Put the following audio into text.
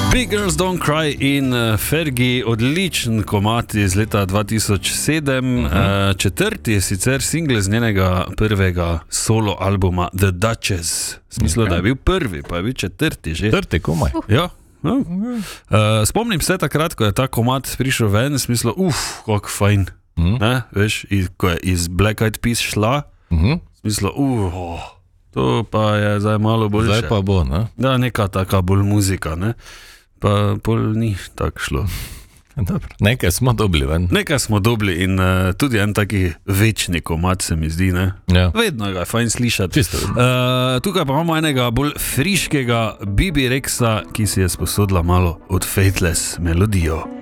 Big Girls Don't Cry in Fergie, odličen komad iz leta 2007, četrti sicer single z njenega prvega solo albuma The Duchess. Smislo, da je bil prvi, pa je bil četrti že. Četrti komaj. Ja. Spomnim se takrat, ko je ta komad prišel ven, smislo, kako fajn. Ne, veš, ko je iz Black Eyed Peas šla, smislo, to pa je zdaj malo boljše. Zdaj pa bo, ne? Da, neka taka bolj muzika, ne? Pa pol ni tako šlo. Dobro, nekaj smo dobili ven. Nekaj smo dobili in tudi en taki večni komad se mi zdi, ne? Ja. Vedno ga je fajn slišati. Čisto. Tukaj pa imamo enega bolj friškega Bibi Rexa, ki si je sposodila malo od Faithless melodijo.